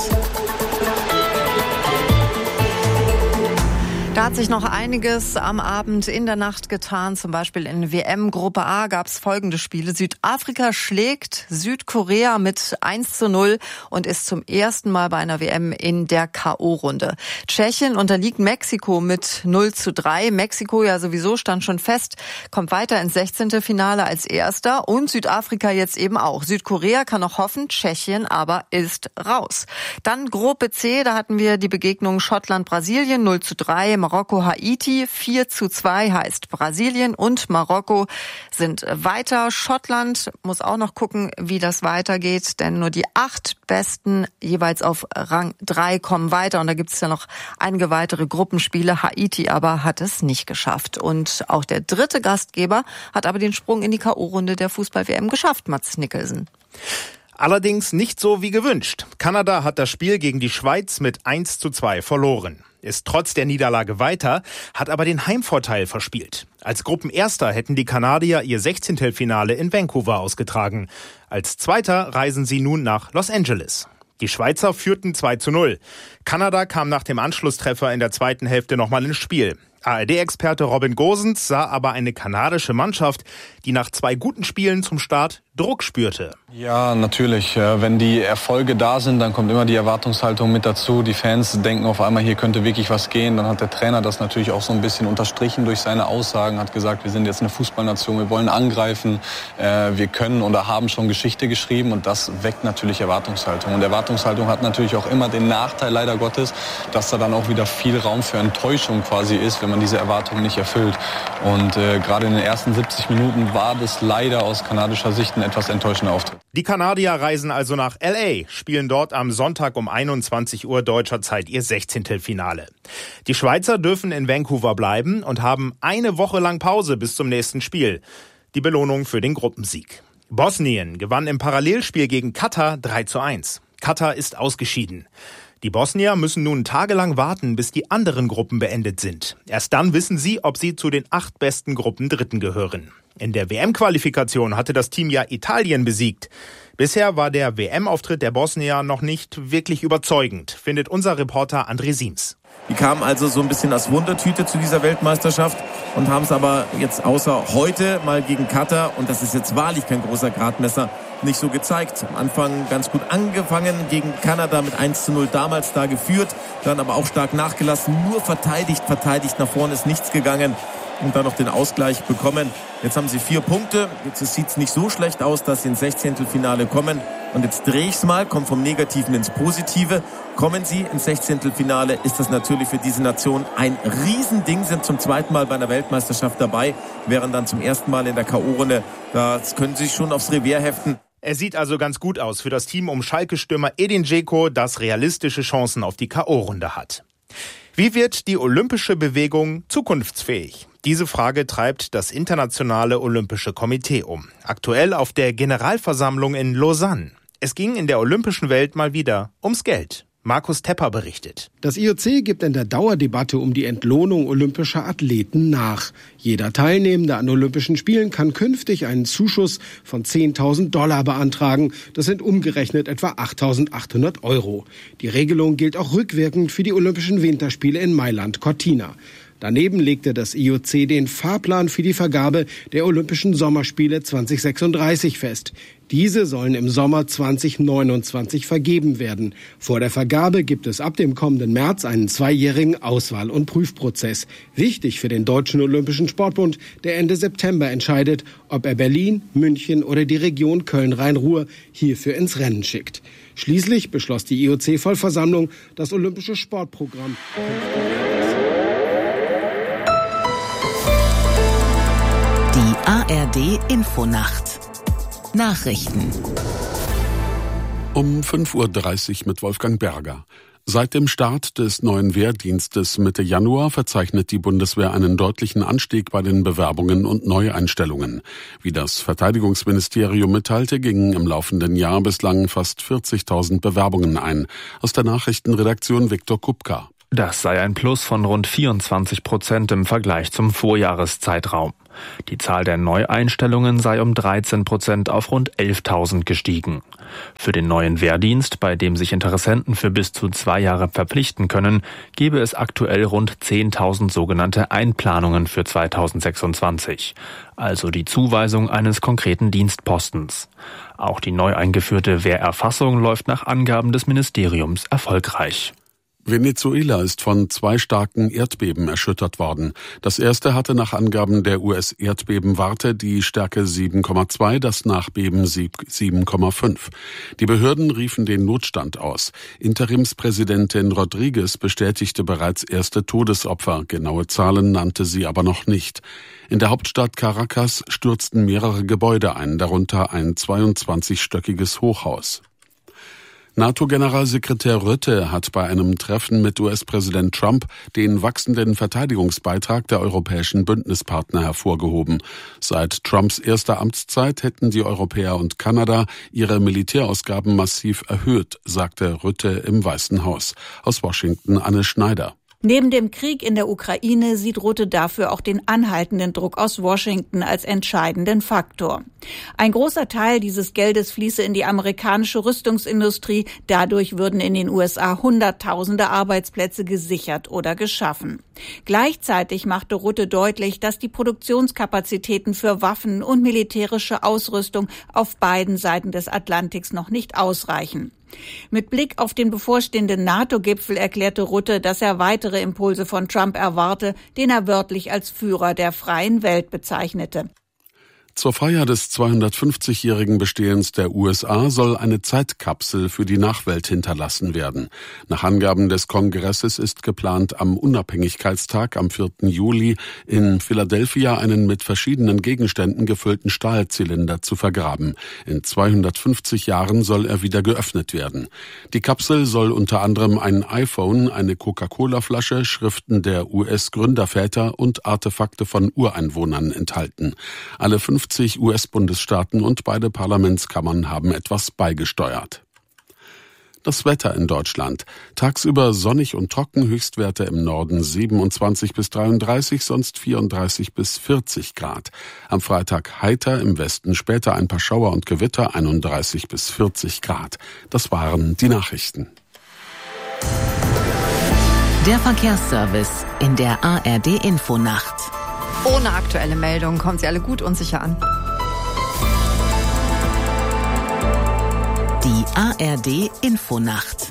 Da hat sich noch einiges am Abend in der Nacht getan. Zum Beispiel in W M-Gruppe A gab es folgende Spiele. Südafrika schlägt Südkorea mit eins zu null und ist zum ersten Mal bei einer W M in der K O-Runde. Tschechien unterliegt Mexiko mit null zu drei. Mexiko ja sowieso stand schon fest, kommt weiter ins sechzehnte Finale als Erster und Südafrika jetzt eben auch. Südkorea kann noch hoffen, Tschechien aber ist raus. Dann Gruppe C, da hatten wir die Begegnung Schottland-Brasilien null zu drei. Marokko-Haiti vier zu zwei heißt Brasilien und Marokko sind weiter. Schottland muss auch noch gucken, wie das weitergeht, denn nur die acht Besten jeweils auf Rang drei kommen weiter und da gibt es ja noch einige weitere Gruppenspiele. Haiti aber hat es nicht geschafft und auch der dritte Gastgeber hat aber den Sprung in die K O-Runde der Fußball-W M geschafft, Mats Nicholson. Allerdings nicht so wie gewünscht. Kanada hat das Spiel gegen die Schweiz mit eins zu zwei verloren. Ist trotz der Niederlage weiter, hat aber den Heimvorteil verspielt. Als Gruppenerster hätten die Kanadier ihr Sechzehntelfinale in Vancouver ausgetragen. Als Zweiter reisen sie nun nach Los Angeles. Die Schweizer führten zwei zu null. Kanada kam nach dem Anschlusstreffer in der zweiten Hälfte nochmal ins Spiel. A R D-Experte Robin Gosens sah aber eine kanadische Mannschaft, die nach zwei guten Spielen zum Start Druck spürte. Ja, natürlich. Wenn die Erfolge da sind, dann kommt immer die Erwartungshaltung mit dazu. Die Fans denken auf einmal, hier könnte wirklich was gehen. Dann hat der Trainer das natürlich auch so ein bisschen unterstrichen durch seine Aussagen, hat gesagt, wir sind jetzt eine Fußballnation, wir wollen angreifen, wir können oder haben schon Geschichte geschrieben und das weckt natürlich Erwartungshaltung. Und Erwartungshaltung hat natürlich auch immer den Nachteil, leider Gottes, dass da dann auch wieder viel Raum für Enttäuschung quasi ist, wenn man diese Erwartungen nicht erfüllt. Und äh, gerade in den ersten siebzig Minuten war das leider aus kanadischer Sicht ein etwas enttäuschender Auftritt. Die Kanadier reisen also nach L A, spielen dort am Sonntag um einundzwanzig Uhr deutscher Zeit ihr Sechzehntelfinale. Die Schweizer dürfen in Vancouver bleiben und haben eine Woche lang Pause bis zum nächsten Spiel. Die Belohnung für den Gruppensieg. Bosnien gewann im Parallelspiel gegen Katar drei zu eins. Katar ist ausgeschieden. Die Bosnier müssen nun tagelang warten, bis die anderen Gruppen beendet sind. Erst dann wissen sie, ob sie zu den acht besten Gruppendritten gehören. In der W M-Qualifikation hatte das Team ja Italien besiegt. Bisher war der W M-Auftritt der Bosnier noch nicht wirklich überzeugend, findet unser Reporter André Siems. Die kamen also so ein bisschen als Wundertüte zu dieser Weltmeisterschaft und haben es aber jetzt außer heute mal gegen Katar, und das ist jetzt wahrlich kein großer Gradmesser, nicht so gezeigt. Am Anfang ganz gut angefangen, gegen Kanada mit eins zu null damals da geführt, dann aber auch stark nachgelassen, nur verteidigt, verteidigt, nach vorne ist nichts gegangen und dann noch den Ausgleich bekommen. Jetzt haben sie vier Punkte, jetzt sieht es nicht so schlecht aus, dass sie ins Sechzehntelfinale kommen. Und jetzt drehe ich es mal, komme vom Negativen ins Positive. Kommen sie ins Sechzehntelfinale, ist das natürlich für diese Nation ein Riesending, sind zum zweiten Mal bei einer Weltmeisterschaft dabei, wären dann zum ersten Mal in der K O-Runde. Das können sie sich schon aufs Revier heften. Er sieht also ganz gut aus für das Team um Schalke-Stürmer Edin Dzeko, das realistische Chancen auf die K O-Runde hat. Wie wird die olympische Bewegung zukunftsfähig? Diese Frage treibt das Internationale Olympische Komitee um. Aktuell auf der Generalversammlung in Lausanne. Es ging in der olympischen Welt mal wieder ums Geld. Markus Tepper berichtet. Das I O C gibt in der Dauerdebatte um die Entlohnung olympischer Athleten nach. Jeder Teilnehmende an Olympischen Spielen kann künftig einen Zuschuss von zehntausend Dollar beantragen. Das sind umgerechnet etwa achttausendachthundert Euro. Die Regelung gilt auch rückwirkend für die Olympischen Winterspiele in Mailand Cortina. Daneben legte das I O C den Fahrplan für die Vergabe der Olympischen Sommerspiele zwanzig sechsunddreißig fest. Diese sollen im Sommer zwanzig neunundzwanzig vergeben werden. Vor der Vergabe gibt es ab dem kommenden März einen zweijährigen Auswahl- und Prüfprozess. Wichtig für den Deutschen Olympischen Sportbund, der Ende September entscheidet, ob er Berlin, München oder die Region Köln-Rhein-Ruhr hierfür ins Rennen schickt. Schließlich beschloss die I O C-Vollversammlung das Olympische Sportprogramm. A R D Infonacht Nachrichten um fünf Uhr dreißig mit Wolfgang Berger. Seit dem Start des neuen Wehrdienstes Mitte Januar verzeichnet die Bundeswehr einen deutlichen Anstieg bei den Bewerbungen und Neueinstellungen. Wie das Verteidigungsministerium mitteilte, gingen im laufenden Jahr bislang fast vierzigtausend Bewerbungen ein. Aus der Nachrichtenredaktion Viktor Kupka. Das sei ein Plus von rund vierundzwanzig Prozent im Vergleich zum Vorjahreszeitraum. Die Zahl der Neueinstellungen sei um dreizehn Prozent auf rund elftausend gestiegen. Für den neuen Wehrdienst, bei dem sich Interessenten für bis zu zwei Jahre verpflichten können, gebe es aktuell rund zehntausend sogenannte Einplanungen für zweitausendsechsundzwanzig, also die Zuweisung eines konkreten Dienstpostens. Auch die neu eingeführte Wehrerfassung läuft nach Angaben des Ministeriums erfolgreich. Venezuela ist von zwei starken Erdbeben erschüttert worden. Das erste hatte nach Angaben der U S-Erdbebenwarte die Stärke sieben Komma zwei, das Nachbeben sieben Komma fünf. Die Behörden riefen den Notstand aus. Interimspräsidentin Rodriguez bestätigte bereits erste Todesopfer. Genaue Zahlen nannte sie aber noch nicht. In der Hauptstadt Caracas stürzten mehrere Gebäude ein, darunter ein zweiundzwanzigstöckiges Hochhaus. NATO-Generalsekretär Rutte hat bei einem Treffen mit U S-Präsident Trump den wachsenden Verteidigungsbeitrag der europäischen Bündnispartner hervorgehoben. Seit Trumps erster Amtszeit hätten die Europäer und Kanada ihre Militärausgaben massiv erhöht, sagte Rutte im Weißen Haus. Aus Washington Anne Schneider. Neben dem Krieg in der Ukraine sieht Rutte dafür auch den anhaltenden Druck aus Washington als entscheidenden Faktor. Ein großer Teil dieses Geldes fließe in die amerikanische Rüstungsindustrie. Dadurch würden in den U S A Hunderttausende Arbeitsplätze gesichert oder geschaffen. Gleichzeitig machte Rutte deutlich, dass die Produktionskapazitäten für Waffen und militärische Ausrüstung auf beiden Seiten des Atlantiks noch nicht ausreichen. Mit Blick auf den bevorstehenden NATO-Gipfel erklärte Rutte, dass er weitere Impulse von Trump erwarte, den er wörtlich als Führer der freien Welt bezeichnete. Zur Feier des zweihundertfünfzigjährigen Bestehens der U S A soll eine Zeitkapsel für die Nachwelt hinterlassen werden. Nach Angaben des Kongresses ist geplant, am Unabhängigkeitstag am vierten Juli in Philadelphia einen mit verschiedenen Gegenständen gefüllten Stahlzylinder zu vergraben. In zweihundertfünfzig Jahren soll er wieder geöffnet werden. Die Kapsel soll unter anderem ein iPhone, eine Coca-Cola-Flasche, Schriften der U S-Gründerväter und Artefakte von Ureinwohnern enthalten. Alle fünfzig U S-Bundesstaaten und beide Parlamentskammern haben etwas beigesteuert. Das Wetter in Deutschland. Tagsüber sonnig und trocken, Höchstwerte im Norden siebenundzwanzig bis dreiunddreißig, sonst vierunddreißig bis vierzig Grad. Am Freitag heiter, im Westen später ein paar Schauer und Gewitter, einunddreißig bis vierzig Grad. Das waren die Nachrichten. Der Verkehrsservice in der A R D Infonacht. Ohne aktuelle Meldungen kommen Sie alle gut und sicher an. Die A R D Infonacht.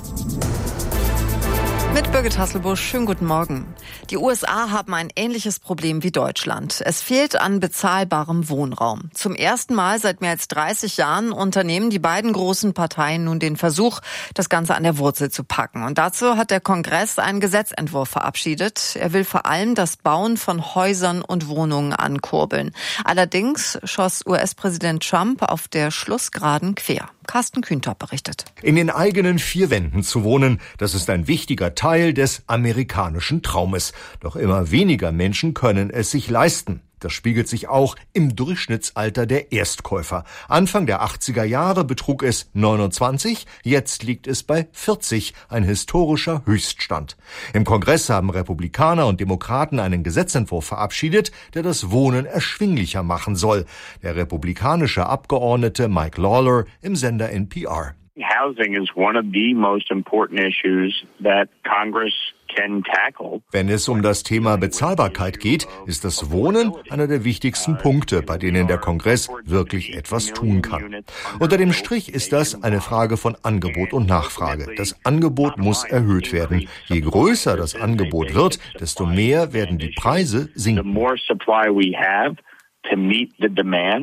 Mit Birgit Hasselbusch, schönen guten Morgen. Die U S A haben ein ähnliches Problem wie Deutschland. Es fehlt an bezahlbarem Wohnraum. Zum ersten Mal seit mehr als dreißig Jahren unternehmen die beiden großen Parteien nun den Versuch, das Ganze an der Wurzel zu packen. Und dazu hat der Kongress einen Gesetzentwurf verabschiedet. Er will vor allem das Bauen von Häusern und Wohnungen ankurbeln. Allerdings schoss U S-Präsident Trump auf der Schlussgeraden quer. Carsten Kühntorp berichtet. In den eigenen vier Wänden zu wohnen, das ist ein wichtiger Teil des amerikanischen Traumes. Doch immer weniger Menschen können es sich leisten. Das spiegelt sich auch im Durchschnittsalter der Erstkäufer. Anfang der achtziger Jahre betrug es neunundzwanzig, jetzt liegt es bei vierzig, ein historischer Höchststand. Im Kongress haben Republikaner und Demokraten einen Gesetzentwurf verabschiedet, der das Wohnen erschwinglicher machen soll. Der republikanische Abgeordnete Mike Lawler im Sender N P R. Housing is one of the most important issues that Congress can tackle. Wenn es um das Thema Bezahlbarkeit geht, ist das Wohnen einer der wichtigsten Punkte, bei denen der Kongress wirklich etwas tun kann. Unter dem Strich ist das eine Frage von Angebot und Nachfrage. Das Angebot muss erhöht werden. Je größer das Angebot wird, desto mehr werden die Preise sinken. The more supply we have to meet the demand,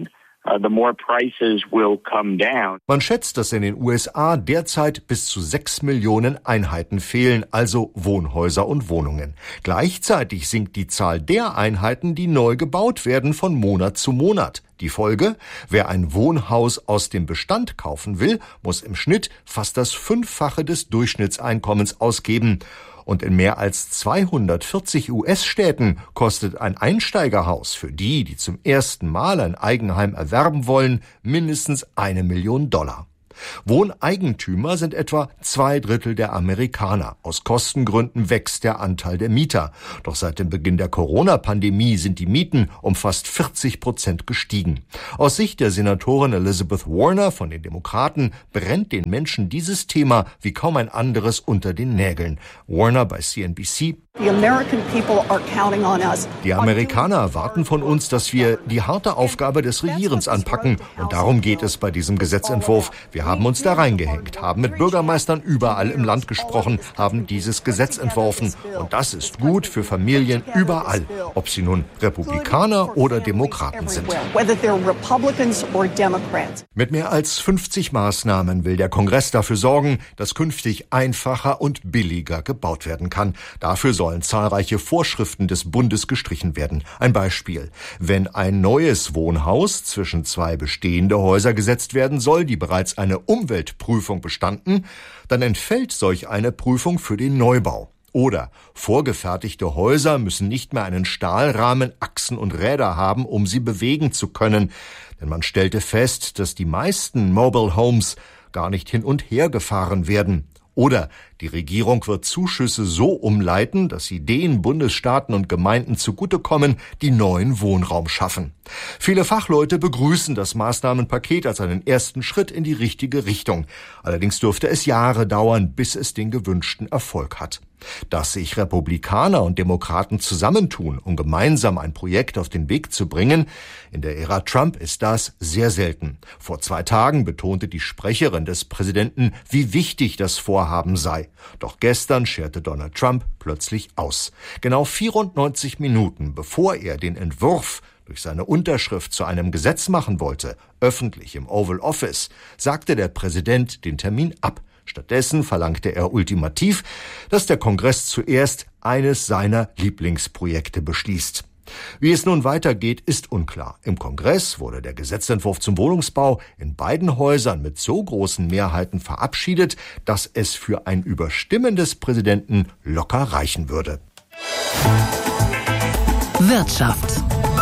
uh, the more prices will come down. Man schätzt, dass in den U S A derzeit bis zu sechs Millionen Einheiten fehlen, also Wohnhäuser und Wohnungen. Gleichzeitig sinkt die Zahl der Einheiten, die neu gebaut werden, von Monat zu Monat. Die Folge? Wer ein Wohnhaus aus dem Bestand kaufen will, muss im Schnitt fast das Fünffache des Durchschnittseinkommens ausgeben. Und in mehr als zweihundertvierzig U S-Städten kostet ein Einsteigerhaus für die, die zum ersten Mal ein Eigenheim erwerben wollen, mindestens eine Million Dollar. Wohneigentümer sind etwa zwei Drittel der Amerikaner. Aus Kostengründen wächst der Anteil der Mieter. Doch seit dem Beginn der Corona-Pandemie sind die Mieten um fast vierzig Prozent gestiegen. Aus Sicht der Senatorin Elizabeth Warner von den Demokraten brennt den Menschen dieses Thema wie kaum ein anderes unter den Nägeln. Warner bei C N B C: Die Amerikaner erwarten von uns, dass wir die harte Aufgabe des Regierens anpacken. Und darum geht es bei diesem Gesetzentwurf. Wir haben uns da reingehängt, haben mit Bürgermeistern überall im Land gesprochen, haben dieses Gesetz entworfen. Und das ist gut für Familien überall, ob sie nun Republikaner oder Demokraten sind. Mit mehr als fünfzig Maßnahmen will der Kongress dafür sorgen, dass künftig einfacher und billiger gebaut werden kann. Dafür sollen zahlreiche Vorschriften des Bundes gestrichen werden. Ein Beispiel: Wenn ein neues Wohnhaus zwischen zwei bestehende Häuser gesetzt werden soll, die bereits eine Umweltprüfung bestanden, dann entfällt solch eine Prüfung für den Neubau. Oder vorgefertigte Häuser müssen nicht mehr einen Stahlrahmen, Achsen und Räder haben, um sie bewegen zu können. Denn man stellte fest, dass die meisten Mobile Homes gar nicht hin und her gefahren werden. Oder die Regierung wird Zuschüsse so umleiten, dass sie den Bundesstaaten und Gemeinden zugutekommen, die neuen Wohnraum schaffen. Viele Fachleute begrüßen das Maßnahmenpaket als einen ersten Schritt in die richtige Richtung. Allerdings dürfte es Jahre dauern, bis es den gewünschten Erfolg hat. Dass sich Republikaner und Demokraten zusammentun, um gemeinsam ein Projekt auf den Weg zu bringen, in der Ära Trump ist das sehr selten. Vor zwei Tagen betonte die Sprecherin des Präsidenten, wie wichtig das Vorhaben sei. Doch gestern scherte Donald Trump plötzlich aus. Genau vierundneunzig Minuten bevor er den Entwurf durch seine Unterschrift zu einem Gesetz machen wollte, öffentlich im Oval Office, sagte der Präsident den Termin ab. Stattdessen verlangte er ultimativ, dass der Kongress zuerst eines seiner Lieblingsprojekte beschließt. Wie es nun weitergeht, ist unklar. Im Kongress wurde der Gesetzentwurf zum Wohnungsbau in beiden Häusern mit so großen Mehrheiten verabschiedet, dass es für ein Überstimmen des Präsidenten locker reichen würde. Wirtschaft.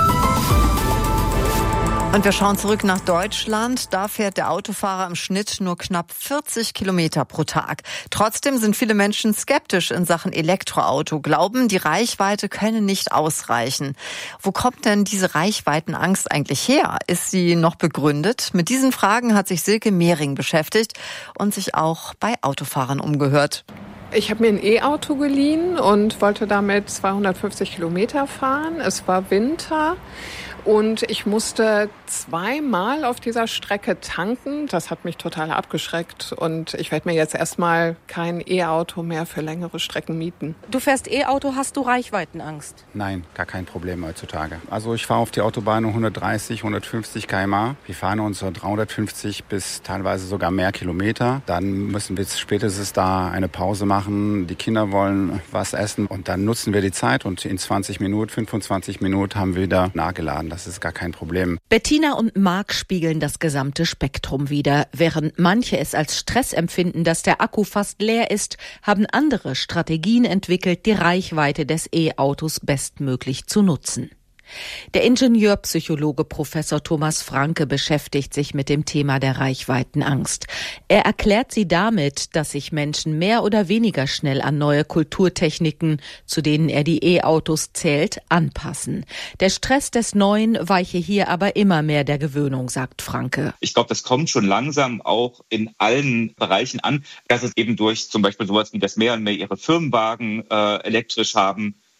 Und wir schauen zurück nach Deutschland. Da fährt der Autofahrer im Schnitt nur knapp vierzig Kilometer pro Tag. Trotzdem sind viele Menschen skeptisch in Sachen Elektroauto, glauben, die Reichweite könne nicht ausreichen. Wo kommt denn diese Reichweitenangst eigentlich her? Ist sie noch begründet? Mit diesen Fragen hat sich Silke Mehring beschäftigt und sich auch bei Autofahrern umgehört. Ich habe mir ein E-Auto geliehen und wollte damit zweihundertfünfzig Kilometer fahren. Es war Winter. Und ich musste zweimal auf dieser Strecke tanken. Das hat mich total abgeschreckt. Und ich werde mir jetzt erstmal kein E-Auto mehr für längere Strecken mieten. Du fährst E-Auto, hast du Reichweitenangst? Nein, gar kein Problem heutzutage. Also ich fahre auf die Autobahn hundertdreißig, hundertfünfzig Kilometer pro Stunde. Wir fahren uns so dreihundertfünfzig bis teilweise sogar mehr Kilometer. Dann müssen wir spätestens da eine Pause machen. Die Kinder wollen was essen. Und dann nutzen wir die Zeit. Und in zwanzig Minuten, fünfundzwanzig Minuten haben wir wieder nachgeladen. Das ist gar kein Problem. Bettina und Marc spiegeln das gesamte Spektrum wider. Während manche es als Stress empfinden, dass der Akku fast leer ist, haben andere Strategien entwickelt, die Reichweite des E-Autos bestmöglich zu nutzen. Der Ingenieurpsychologe Professor Thomas Franke beschäftigt sich mit dem Thema der Reichweitenangst. Er erklärt sie damit, dass sich Menschen mehr oder weniger schnell an neue Kulturtechniken, zu denen er die E-Autos zählt, anpassen. Der Stress des Neuen weiche hier aber immer mehr der Gewöhnung, sagt Franke. Ich glaube, das kommt schon langsam auch in allen Bereichen an, dass es eben durch zum Beispiel sowas wie das mehr und mehr ihre Firmenwagen äh, elektrisch haben,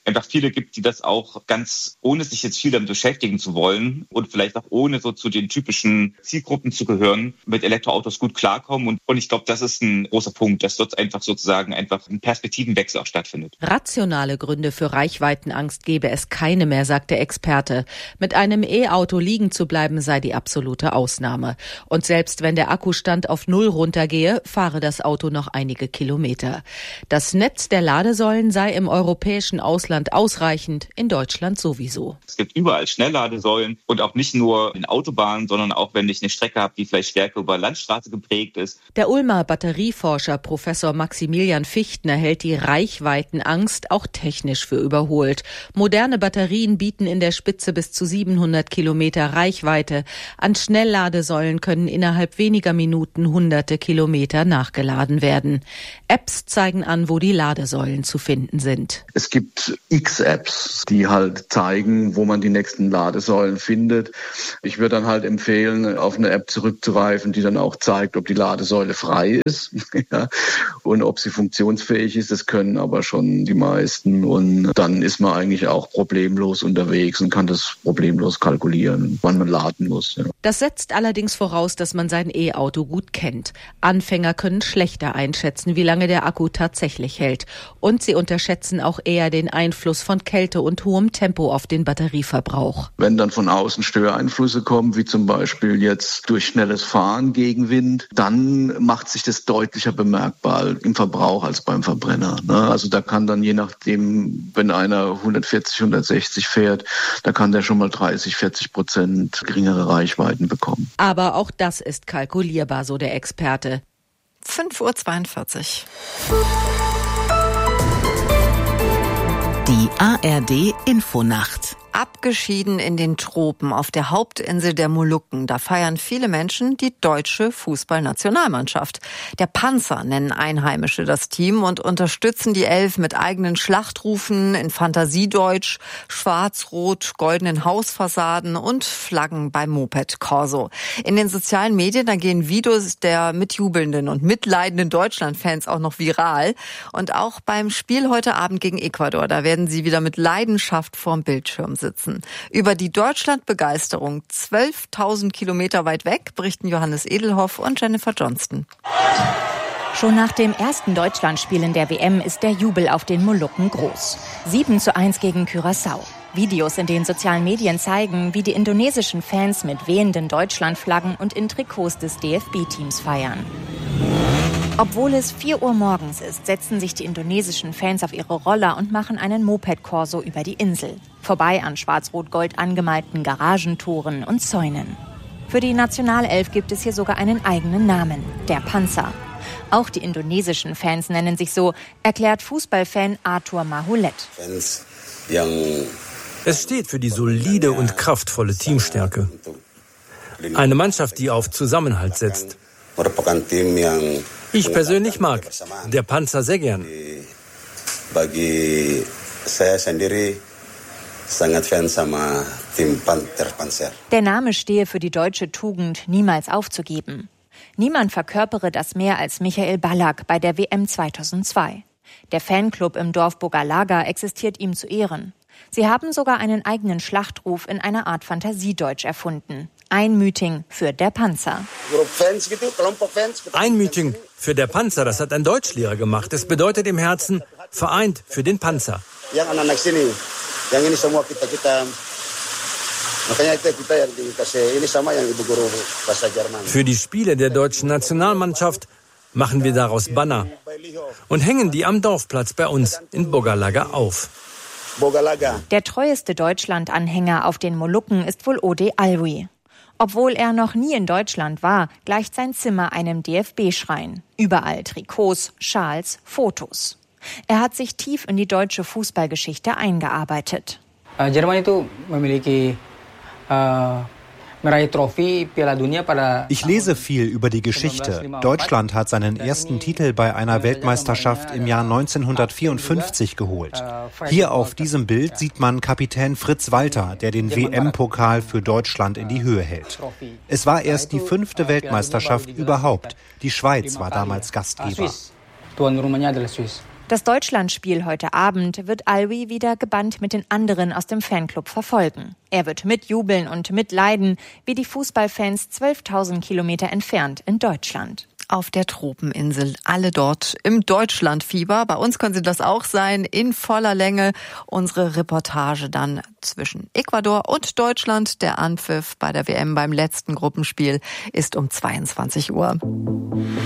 einfach viele gibt, die das auch ganz, ohne sich jetzt viel damit beschäftigen zu wollen und vielleicht auch ohne so zu den typischen Zielgruppen zu gehören, mit Elektroautos gut klarkommen. Und, und ich glaube, das ist ein großer Punkt, dass dort einfach sozusagen einfach ein Perspektivenwechsel auch stattfindet. Rationale Gründe für Reichweitenangst gäbe es keine mehr, sagt der Experte. Mit einem E-Auto liegen zu bleiben sei die absolute Ausnahme. Und selbst wenn der Akkustand auf Null runtergehe, fahre das Auto noch einige Kilometer. Das Netz der Ladesäulen sei im europäischen Ausland ausreichend, in Deutschland sowieso. Es gibt überall Schnellladesäulen und auch nicht nur in Autobahnen, sondern auch wenn ich eine Strecke habe, die vielleicht stärker über Landstraße geprägt ist. Der Ulmer Batterieforscher Professor Maximilian Fichtner hält die Reichweitenangst auch technisch für überholt. Moderne Batterien bieten in der Spitze bis zu siebenhundert Kilometer Reichweite. An Schnellladesäulen können innerhalb weniger Minuten hunderte Kilometer nachgeladen werden. Apps zeigen an, wo die Ladesäulen zu finden sind. Es gibt x Apps, die halt zeigen, wo man die nächsten Ladesäulen findet. Ich würde dann halt empfehlen, auf eine App zurückzugreifen, die dann auch zeigt, ob die Ladesäule frei ist ja, und ob sie funktionsfähig ist. Das können aber schon die meisten. Und dann ist man eigentlich auch problemlos unterwegs und kann das problemlos kalkulieren, wann man laden muss. Ja. Das setzt allerdings voraus, dass man sein E-Auto gut kennt. Anfänger können schlechter einschätzen, wie lange der Akku tatsächlich hält. Und sie unterschätzen auch eher den Einfluss von Kälte und hohem Tempo auf den Batterieverbrauch. Wenn dann von außen Störeinflüsse kommen, wie zum Beispiel jetzt durch schnelles Fahren gegen Wind, dann macht sich das deutlicher bemerkbar im Verbrauch als beim Verbrenner. Also da kann dann je nachdem, wenn einer hundertvierzig, hundertsechzig fährt, da kann der schon mal dreißig, vierzig Prozent geringere Reichweiten bekommen. Aber auch das ist kalkulierbar, so der Experte. fünf Uhr zweiundvierzig. Die A R D Infonacht. Abgeschieden in den Tropen auf der Hauptinsel der Molukken. Da feiern viele Menschen die deutsche Fußballnationalmannschaft. Der Panzer nennen Einheimische das Team und unterstützen die Elf mit eigenen Schlachtrufen in Fantasiedeutsch, schwarz-rot, goldenen Hausfassaden und Flaggen beim Moped Corso. In den sozialen Medien, da gehen Videos der mitjubelnden und mitleidenden Deutschland-Fans auch noch viral. Und auch beim Spiel heute Abend gegen Ecuador, da werden sie wieder mit Leidenschaft vorm Bildschirm sitzen. Über die Deutschland-Begeisterung zwölftausend Kilometer weit weg berichten Johannes Edelhoff und Jennifer Johnston. Schon nach dem ersten Deutschlandspiel in der W M ist der Jubel auf den Molukken groß. sieben zu eins gegen Curaçao. Videos in den sozialen Medien zeigen, wie die indonesischen Fans mit wehenden Deutschlandflaggen und in Trikots des D F B-Teams feiern. Obwohl es vier Uhr morgens ist, setzen sich die indonesischen Fans auf ihre Roller und machen einen Moped-Corso über die Insel. Vorbei an schwarz-rot-gold angemalten Garagentoren und Zäunen. Für die Nationalelf gibt es hier sogar einen eigenen Namen, der Panzer. Auch die indonesischen Fans nennen sich so, erklärt Fußballfan Arthur Mahulet. Es steht für die solide und kraftvolle Teamstärke. Eine Mannschaft, die auf Zusammenhalt setzt. Ich persönlich mag der Panzer sehr gern. Der Name stehe für die deutsche Tugend, niemals aufzugeben. Niemand verkörpere das mehr als Michael Ballack bei der W M zweitausendzwei. Der Fanclub im Dorf Bogalaga existiert ihm zu Ehren. Sie haben sogar einen eigenen Schlachtruf in einer Art Fantasiedeutsch erfunden. Ein Meeting für der Panzer. Ein Meeting für der Panzer, das hat ein Deutschlehrer gemacht. Es bedeutet im Herzen, vereint für den Panzer. Für die Spiele der deutschen Nationalmannschaft machen wir daraus Banner und hängen die am Dorfplatz bei uns in Bogalaga auf. Der treueste Deutschland-Anhänger auf den Molukken ist wohl Ode Alwi. Obwohl er noch nie in Deutschland war, gleicht sein Zimmer einem D F B-Schrein. Überall Trikots, Schals, Fotos. Er hat sich tief in die deutsche Fußballgeschichte eingearbeitet. Ich lese viel über die Geschichte. Deutschland hat seinen ersten Titel bei einer Weltmeisterschaft im Jahr neunzehnhundertvierundfünfzig geholt. Hier auf diesem Bild sieht man Kapitän Fritz Walter, der den W M-Pokal für Deutschland in die Höhe hält. Es war erst die fünfte Weltmeisterschaft überhaupt. Die Schweiz war damals Gastgeber. Das Deutschlandspiel heute Abend wird Alwi wieder gebannt mit den anderen aus dem Fanclub verfolgen. Er wird mitjubeln und mitleiden, wie die Fußballfans zwölftausend Kilometer entfernt in Deutschland. Auf der Tropeninsel, alle dort im Deutschlandfieber. Bei uns können Sie das auch sein, in voller Länge. Unsere Reportage dann zwischen Ecuador und Deutschland. Der Anpfiff bei der W M beim letzten Gruppenspiel ist um zweiundzwanzig Uhr.